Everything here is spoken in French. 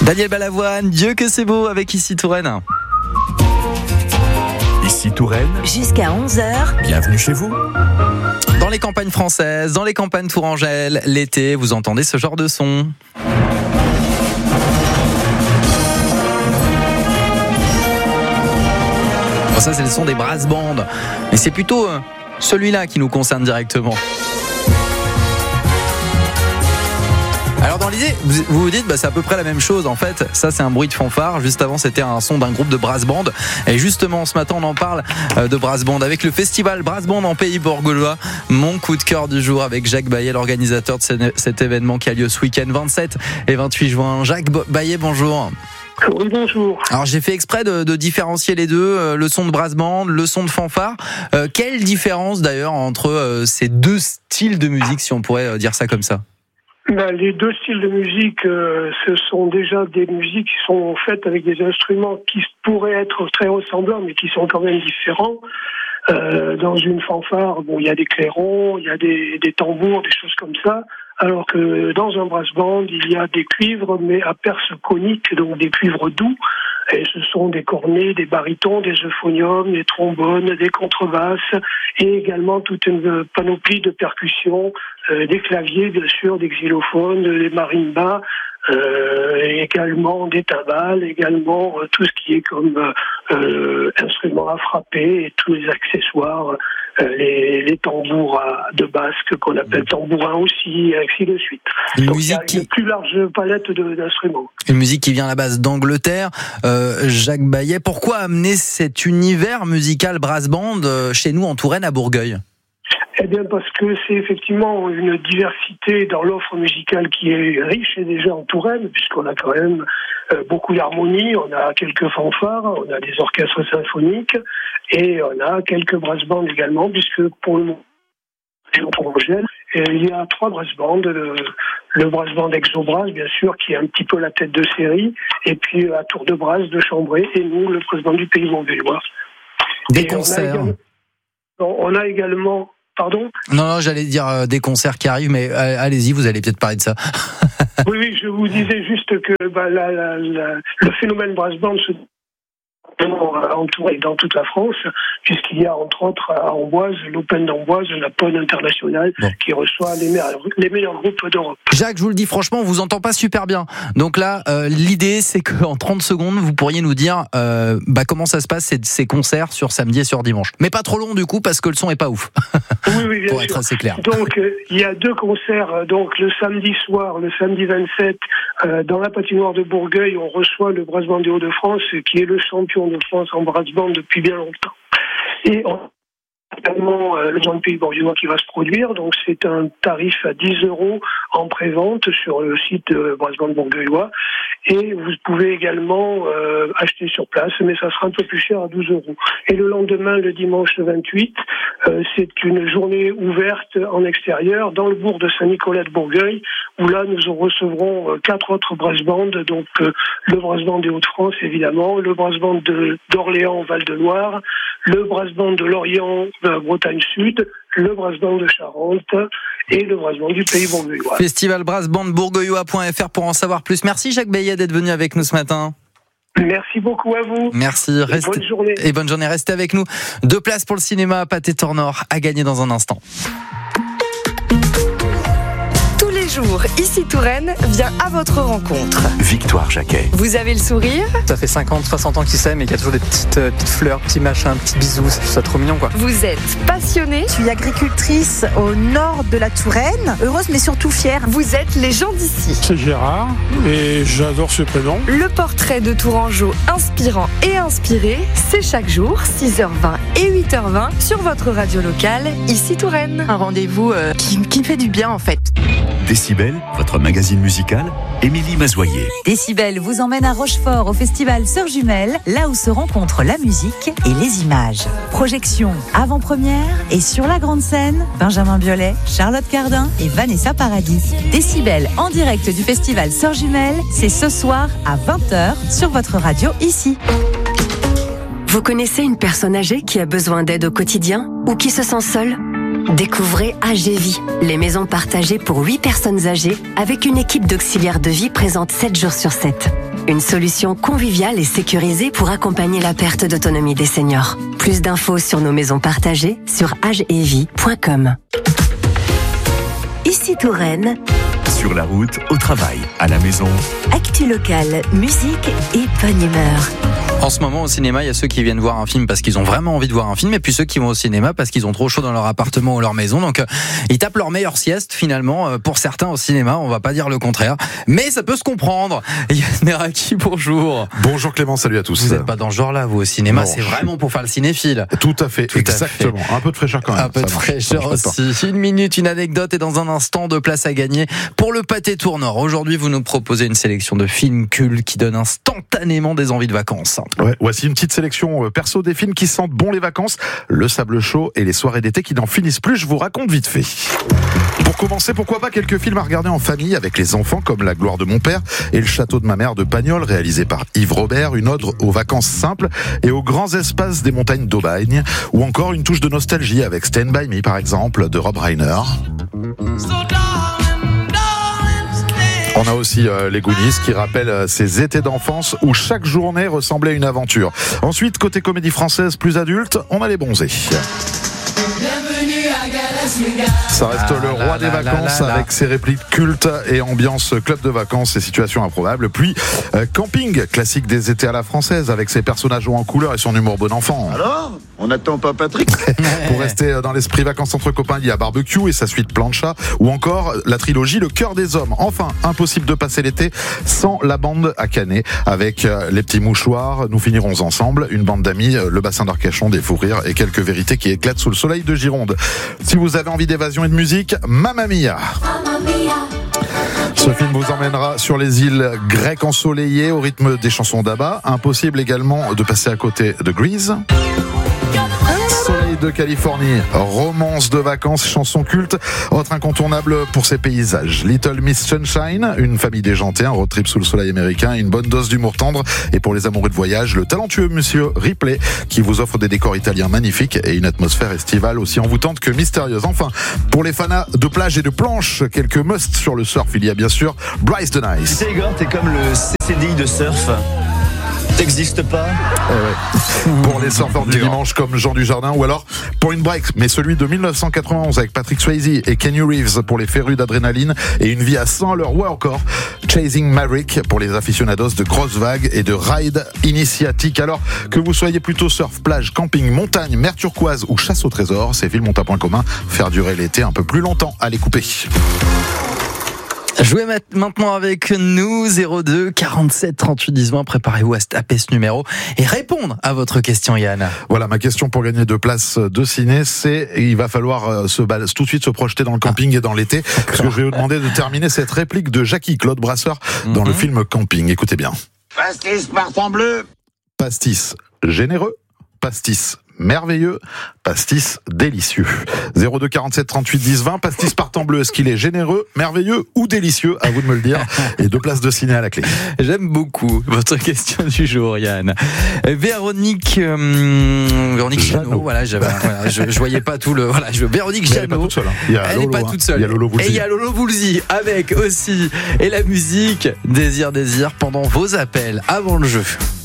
Daniel Balavoine, Dieu que c'est beau avec Ici Touraine. Ici Touraine. Jusqu'à 11h. Bienvenue chez vous. Dans les campagnes françaises, dans les campagnes tourangelles, l'été, vous entendez ce genre de son. Bon, ça, c'est le son des brass bands. Mais c'est plutôt celui-là qui nous concerne directement. Alors dans l'idée, vous vous dites, c'est à peu près la même chose. En fait, ça c'est un bruit de fanfare. Juste avant, c'était un son d'un groupe de brass band. Et justement, ce matin, on en parle de brass band avec le festival brass band en Pays Bourgueois. Mon coup de cœur du jour avec Jacques Baillet, l'organisateur de cet événement qui a lieu ce week-end 27 et 28 juin. Jacques Baillet, bonjour. Oui, bonjour. Alors j'ai fait exprès de différencier les deux, le son de brass band, le son de fanfare. Quelle différence d'ailleurs entre ces deux styles de musique, si on pourrait dire ça comme ça? Les deux styles de musique, ce sont déjà des musiques qui sont faites avec des instruments qui pourraient être très ressemblants, mais qui sont quand même différents. Dans une fanfare, il y a des clairons, il y a des tambours, des choses comme ça. Alors que dans un brass band, il y a des cuivres, mais à perce conique, donc des cuivres doux. Et ce sont des cornets, des barytons, des euphoniums, des trombones, des contrebasses, et également toute une panoplie de percussions, des claviers, bien sûr, des xylophones, des marimbas, également des timbales, également tout ce qui est comme instruments à frapper et tous les accessoires, les tambours de basque qu'on appelle tambourins aussi, et ainsi de suite. Donc il y a une plus large palette d'instruments. Une musique qui vient à la base d'Angleterre. Jacques Baillet, pourquoi amener cet univers musical brass band chez nous en Touraine à Bourgueil ? Eh bien, parce que c'est effectivement une diversité dans l'offre musicale qui est riche et déjà en Touraine, puisqu'on a quand même beaucoup d'harmonie, on a quelques fanfares, on a des orchestres symphoniques et on a quelques brass bands également, puisque pour le moment, il y a 3 brass bands, le brass band Exobrass, bien sûr, qui est un petit peu la tête de série, et puis à Tour de Brasse de Chambray, et nous, le brass band du Pays Bourgueois. Des concerts. On a également... Pardon ? Non, j'allais dire des concerts qui arrivent, mais allez-y, vous allez peut-être parler de ça. Oui, je vous disais juste que le phénomène brass band se entouré dans toute la France, puisqu'il y a entre autres à Amboise, l'Open d'Amboise, la PON internationale, qui reçoit les meilleurs groupes d'Europe. Jacques, je vous le dis franchement, on vous entend pas super bien. Donc là, l'idée, c'est qu'en 30 secondes, vous pourriez nous dire comment ça se passe ces concerts sur samedi et sur dimanche. Mais pas trop long du coup, parce que le son est pas ouf. Oui, bien pour sûr. être assez clair. Donc, il y a 2 concerts. Donc, le samedi soir, le samedi 27, dans la patinoire de Bourgueil, on reçoit le brass band des Hauts-de-France, qui est le champion de France en brass band depuis bien longtemps. Et on a également le Grand Pays Bourgueois qui va se produire, donc c'est un tarif à 10 € en pré-vente sur le site Brass Band Bourgueois, et vous pouvez également acheter sur place, mais ça sera un peu plus cher à 12 €. Et le lendemain, le dimanche 28, c'est une journée ouverte en extérieur dans le bourg de Saint-Nicolas de Bourgueil, où là nous recevrons 4 autres brass bands, donc le brass band des Hauts-de-France évidemment, le brass band d'Orléans Val-de-Loire, le brass band de Lorient Bretagne Sud, le brass band de Charente et le brass band du Pays Bourgueois. Festival brassbandbourgueois.fr pour en savoir plus. Merci Jacques Baillet d'être venu avec nous ce matin. Merci beaucoup à vous. Merci. Bonne journée. Et bonne journée. Restez avec nous. 2 places pour le cinéma à Pâté-Tornor à gagner dans un instant. Jour, Ici Touraine vient à votre rencontre. Victoire Jacquet. Vous avez le sourire. Ça fait 50, 60 ans qu'ils s'aiment et qu'il y a toujours des petites fleurs, petits machins, petits bisous. C'est ça trop mignon, quoi. Vous êtes passionné. Je suis agricultrice au nord de la Touraine, heureuse mais surtout fière. Vous êtes les gens d'ici. C'est Gérard et j'adore ce prénom. Le portrait de Tourangeau inspirant et inspiré, c'est chaque jour 6h20 et 8h20 sur votre radio locale, Ici Touraine. Un rendez-vous qui me fait du bien en fait. Décibel, votre magazine musical, Émilie Mazoyer. Décibel vous emmène à Rochefort au festival Sœurs Jumelles, là où se rencontrent la musique et les images. Projection avant-première et sur la grande scène, Benjamin Biolay, Charlotte Cardin et Vanessa Paradis. Décibel en direct du festival Sœurs Jumelles, c'est ce soir à 20h sur votre radio ici. Vous connaissez une personne âgée qui a besoin d'aide au quotidien ou qui se sent seule ? Découvrez AGVie, les maisons partagées pour 8 personnes âgées avec une équipe d'auxiliaires de vie présente 7 jours sur 7. une solution conviviale et sécurisée pour accompagner la perte d'autonomie des seniors. Plus d'infos sur nos maisons partagées sur ageetvie.com. Ici Touraine. Sur la route, au travail, à la maison. Actu locale, musique et bonne humeur. En ce moment au cinéma, il y a ceux qui viennent voir un film parce qu'ils ont vraiment envie de voir un film, et puis ceux qui vont au cinéma parce qu'ils ont trop chaud dans leur appartement ou leur maison. Donc ils tapent leur meilleure sieste finalement pour certains au cinéma, on va pas dire le contraire, mais ça peut se comprendre. Yann Meraki, bonjour. Bonjour Clément, salut à tous. Vous n'êtes pas dans ce genre-là, vous, au cinéma, non, c'est vraiment pour faire le cinéphile. Tout à fait, exactement. Un peu de fraîcheur quand même. Un peu de fraîcheur aussi. Une minute, une anecdote et dans un instant, 2 places à gagner pour le Pâté Tournord. Aujourd'hui, vous nous proposez une sélection de films cultes qui donnent instantanément des envies de vacances. Ouais, voici une petite sélection perso des films qui sentent bon les vacances, le sable chaud et les soirées d'été qui n'en finissent plus. Je vous raconte vite fait. Pour commencer, pourquoi pas quelques films à regarder en famille avec les enfants comme La gloire de mon père et Le château de ma mère de Pagnol, réalisé par Yves Robert, une ode aux vacances simples et aux grands espaces des montagnes d'Aubagne, ou encore une touche de nostalgie avec Stand By Me par exemple de Rob Reiner. On a aussi les Goonies qui rappellent ces étés d'enfance où chaque journée ressemblait à une aventure. Ensuite, côté comédie française plus adulte, on a Les Bronzés. Ça reste le roi des vacances avec ses répliques cultes et ambiance club de vacances et situations improbables. Puis Camping, classique des étés à la française avec ses personnages hauts en couleur et son humour bon enfant. Alors, on n'attend pas Patrick. Pour rester dans l'esprit vacances entre copains, il y a Barbecue et sa suite Plancha, ou encore la trilogie Le cœur des hommes. Enfin, impossible de passer l'été sans la bande à Canet avec Les petits mouchoirs, Nous finirons ensemble, une bande d'amis, Le bassin d'Arcachon, des fous rires et quelques vérités qui éclatent sous le soleil de Gironde. Si vous avez envie d'évasion et de musique, Mamma Mia. Ce film vous emmènera sur les îles grecques ensoleillées au rythme des chansons d'Abba. Impossible également de passer à côté de Grease. Soleil de Californie, romance de vacances, chanson culte, autre incontournable pour ses paysages. Little Miss Sunshine, une famille déjantée, un road trip sous le soleil américain, une bonne dose d'humour tendre. Et pour les amoureux de voyage, le talentueux monsieur Ripley qui vous offre des décors italiens magnifiques et une atmosphère estivale aussi envoûtante que mystérieuse. Enfin, pour les fans de plage et de planche, quelques musts sur le surf. Il y a bien sûr Bryce the Nice. Tu sais Igor, t'es comme le CCDI de surf. T'existes pas. Pour les surfeurs du dimanche comme Jean Dujardin, ou alors Point Break, mais celui de 1991 avec Patrick Swayze et Kenny Reeves pour les férus d'adrénaline et une vie à 100 à l'heure, ou encore Chasing Maverick pour les aficionados de grosses vagues et de ride initiatiques. Alors que vous soyez plutôt surf, plage, camping, montagne, mer turquoise ou chasse au trésor, ces films ont un point commun, faire durer l'été un peu plus longtemps. Allez, couper. Jouez maintenant avec nous, 02 47 38 10 20. Préparez-vous à se taper ce numéro et répondre à votre question, Yann. Voilà, ma question pour gagner 2 places de ciné, c'est il va falloir tout de suite se projeter dans le camping et dans l'été, parce que je vais vous demander de terminer cette réplique de Jackie Claude Brasseur dans le film Camping. Écoutez bien. Pastis partant bleu. Pastis généreux, pastis merveilleux, pastis délicieux. 02 47 38 10 20. Pastis partant bleu, est-ce qu'il est généreux, merveilleux ou délicieux? À vous de me le dire. Et 2 places de ciné à la clé. J'aime beaucoup votre question du jour, Yann. Véronique Jeannot. Voilà, je voyais pas tout le. Voilà, Véronique Jeannot. Elle n'est pas toute seule. Il y a Lolo Woolsey. Et il y a Lolo Woolsey avec aussi. Et la musique, désir, pendant vos appels avant le jeu.